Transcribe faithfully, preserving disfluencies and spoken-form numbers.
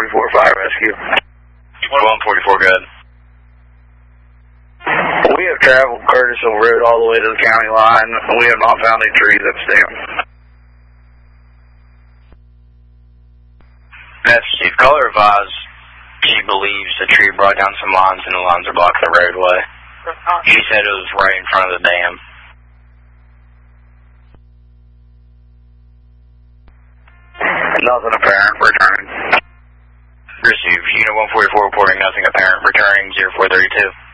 forty-four, fire rescue. one forty-four, good. We have traveled Curtisville Road all the way to the county line. We have not found any trees that stand. That's Steve. Caller advised she believes the tree brought down some lines and the lines are blocking the roadway. She said it was right in front of the dam. Nothing apparent returning. Received. Unit one forty-four reporting nothing apparent returning zero four thirty-two.